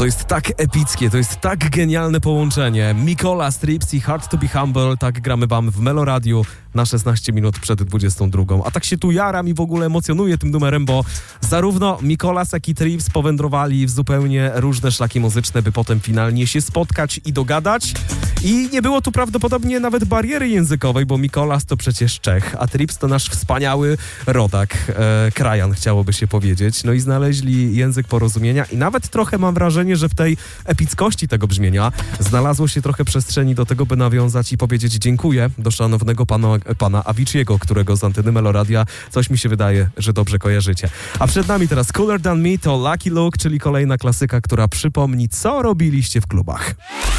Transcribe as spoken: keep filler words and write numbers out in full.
To jest tak epickie, to jest tak genialne połączenie. Mikola Strips i Hard to be Humble, tak gramy wam w Meloradiu na szesnaście minut przed dwudziestą drugą. A tak się tu jaram i w ogóle emocjonuję tym numerem, bo zarówno Mikolas, jak i Trips powędrowali w zupełnie różne szlaki muzyczne, by potem finalnie się spotkać i dogadać. I nie było tu prawdopodobnie nawet bariery językowej, bo Mikolas to przecież Czech, a Trips to nasz wspaniały rodak, e, krajan chciałoby się powiedzieć. No i znaleźli język porozumienia i nawet trochę mam wrażenie, że w tej epickości tego brzmienia znalazło się trochę przestrzeni do tego, by nawiązać i powiedzieć dziękuję do szanownego pana, pana Avicii'ego, którego z anteny Meloradia coś mi się wydaje, że dobrze kojarzycie. A przed nami teraz Cooler Than Me to Lucky Luke, czyli kolejna klasyka, która przypomni, co robiliście w klubach.